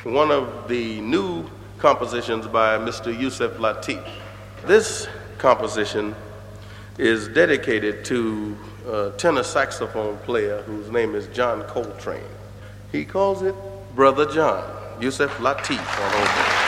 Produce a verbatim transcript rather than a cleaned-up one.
one of the new compositions by Mister Yusef Lateef. This composition is dedicated to a tenor saxophone player whose name is John Coltrane. He calls it Brother John. Yusef Lateef on oboe.